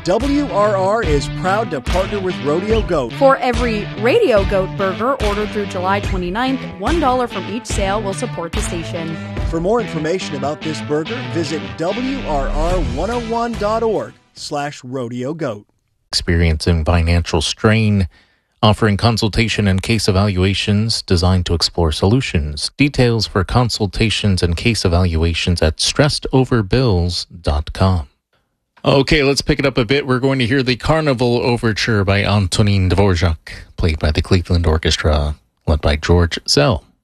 WRR is proud to partner with Rodeo Goat. For every Radio Goat burger ordered through July 29th, $1 from each sale will support the station. For more information about this burger, visit WRR101.org/Rodeo Goat. Experiencing financial strain, offering consultation and case evaluations designed to explore solutions. Details for consultations and case evaluations at stressedoverbills.com. Okay, let's pick it up a bit. We're going to hear the Carnival Overture by Antonin Dvorak, played by the Cleveland Orchestra, led by George Szell.